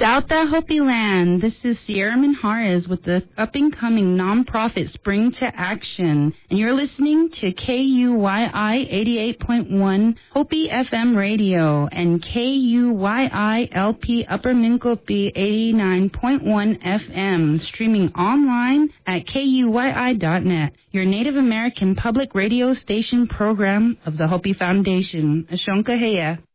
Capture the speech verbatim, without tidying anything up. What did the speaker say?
Dauta Hopi Land. This is Sierra Minhares with the up-and-coming nonprofit Spring to Action. And you're listening to K U Y I eighty-eight point one Hopi F M Radio and K U Y I L P Upper Minkopi eighty-nine point one F M, streaming online at K U Y I dot net, your Native American public radio station program of the Hopi Foundation. Ashonka Heya.